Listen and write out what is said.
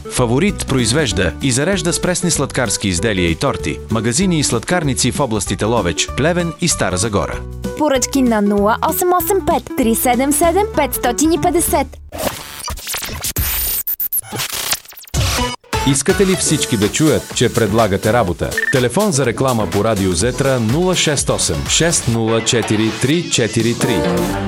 Фаворит произвежда и зарежда с пресни сладкарски изделия и торти. Магазини и сладкарници в областите Ловеч, Плевен и Стара Загора. Поръчки на 0885 377 550. Искате ли всички да чуят, че предлагате работа? Телефон за реклама по радио Зетра 068 604 343.